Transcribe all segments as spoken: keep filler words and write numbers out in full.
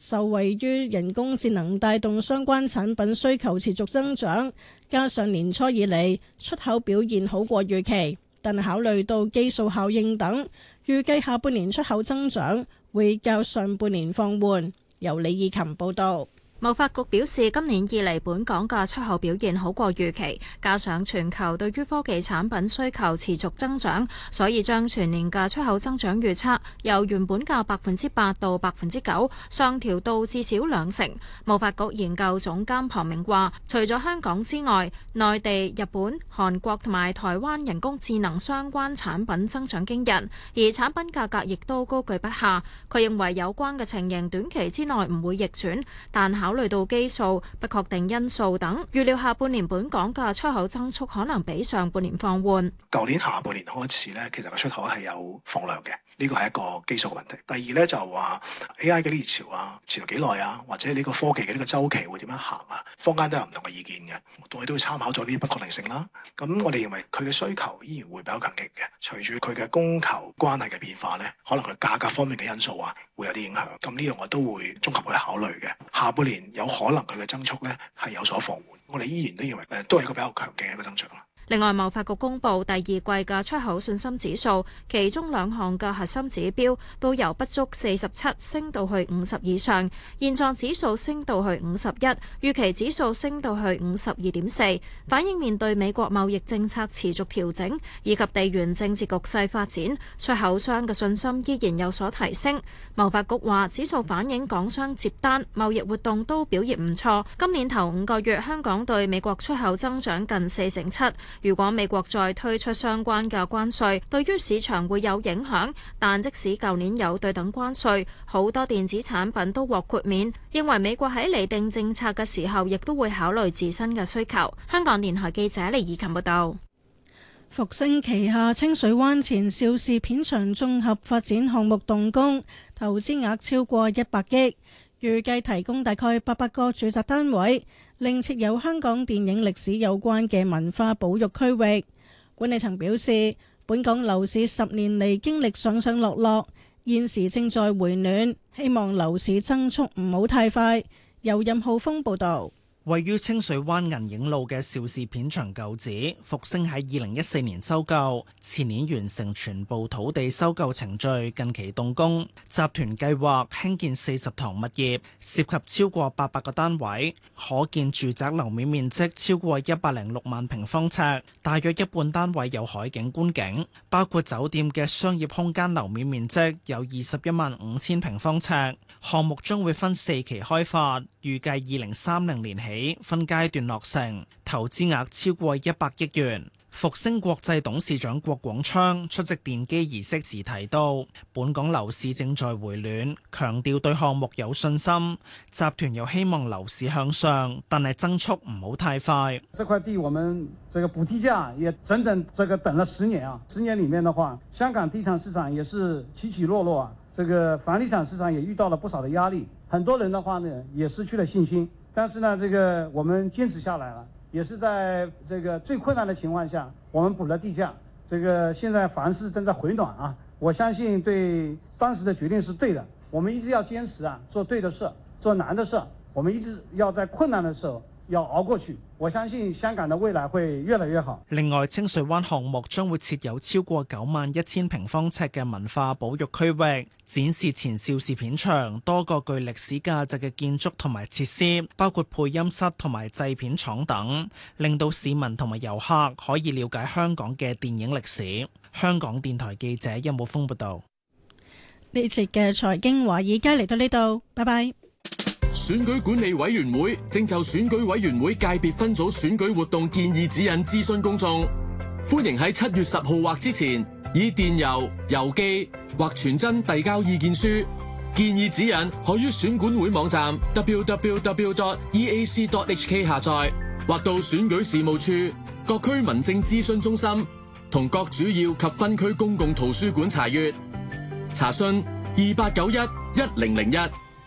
受惠於人工智能帶動相關產品需求持續增長，加上年初以嚟出口表現好過預期，但考慮到基數效應等，預計下半年出口增長會較上半年放緩。由李以琴報導。 貿發局表示，今年以嚟本港嘅出口表現好過預期，加上全球對於科技產品需求持續增長，所以將全年嘅出口增長預測由原本嘅百分之八到百分之九上調到至少兩成。貿發局研究總監龐明話，除咗香港之外，內地、日本、韓國同埋台灣人工智能相關產品增長驚人，而產品價格亦都高居不下。佢認為有關嘅情形短期之內唔會逆轉，但考慮到基數、不確定因素等，預料下半年本港嘅出口增速可能比上半年放緩。 舊年下半年開始咧，其實個出口係有放量嘅，呢個係一個基數嘅問題。第二咧就話 A I 嘅呢熱潮啊，持續幾耐啊，或者呢個科技嘅呢個周期會點樣行啊？坊間都有唔同嘅意見嘅，我哋都會參考咗呢啲不確定性啦。咁我哋認為佢嘅需求依然會比較強勁嘅，隨住佢嘅供求關係嘅變化咧，可能佢價格方面嘅因素啊會有啲影響。咁呢樣我都會綜合去考慮嘅。下半年有可能佢嘅增速咧係有所放緩，我哋依然都認為誒都係一個比較強勁嘅一個增長。 另外，貿發局公布第二季嘅出口信心指數，其中兩項嘅核心指標都由不足四十七升到去五十以上，現狀指數升到去五十一，預期指數升到去五十二點四，反映面對美國貿易政策持續調整以及地緣政治局勢發展，出口商嘅信心依然有所提升。貿發局話，指數反映港商接單、貿易活動都表現唔錯。今年頭五個月，香港對美國出口增長近四成七。如果美國再推出相關嘅關稅，對於市場會有影響，但即使舊年有對等關稅，好多電子產品都獲豁免。認為美國喺釐定政策嘅時候，亦都會考慮自身嘅需求。香港電台記者李以琴報道。 復星旗下清水灣前邵氏片場綜合發展項目動工，投資額超過一百億，預計提供大概八百個住宅單位，另設有香港電影歷史有關嘅文化保育區域。管理層表示，本港樓市十年嚟經歷上上落落，現時正在回暖，希望樓市增速唔好太快。由任浩峰報導。 位於清水灣銀影路嘅邵氏片場舊址，復星喺二零一四年收購，前年完成全部土地收購程序，近期動工。集團計劃興建四十幢物業，涉及超過八百個單位，可建住宅樓面面積超過一百零六萬平方尺，大約一半單位有海景觀景，包括酒店嘅商業空間樓面面積有二十一萬五千平方尺。項目將會分四期開發，預計二零三零年起分階段落成，投資額超過一百億元。復星國際董事長郭廣昌出席奠基儀式時提到，本港樓市正在回暖，強調對項目有信心。集團又希望樓市向上，但係增速唔好太快。 這塊地我們這個補地價也整整這個等了十年啊，十年裡面的話，香港地產市場也是起起落落啊，這個房地產市場也遇到了不少的壓力，很多人的話呢也失去了信心。但是呢，這個我們堅持下來了，也是在這個最困難的情況下，我們補了地價。這個現在房市正在回暖啊，我相信對當時的決定是對的。我們一直要堅持啊，做對的事，做難的事。我們一直要在困難的時候要熬過去。我相信香港的未來會越來越好。 另外，清水灣項目將會設有超過九萬一千平方尺嘅文化保育區域，展示前邵氏片場多個具歷史價值嘅建築同埋設施，包括配音室同埋製片廠等，令到市民同埋遊客可以了解香港嘅電影歷史。香港電台記者殷武峰報道。 呢節嘅財經華爾街嚟到呢度，拜拜。 選舉管理委員會正就選舉委員會界別分組選舉活動建議指引諮詢公眾，歡迎喺七月十號或之前以電郵、郵寄或傳真遞交意見書。建議指引可於選管會網站 double-u double-u double-u dot e a c dot h k 下載，或到選舉事務處、各區民政諮詢中心同各主要及分區公共圖書館查閱。查詢二八九一一零零一。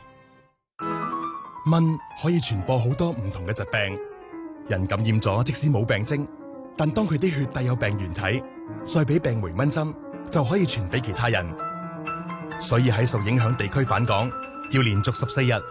蚊可以傳播好多唔同嘅疾病，人感染咗即使冇病徵，但當佢啲血帶有病原體，再俾病媒蚊針，就可以傳俾其他人。所以喺受影響地區返港，要連續十四日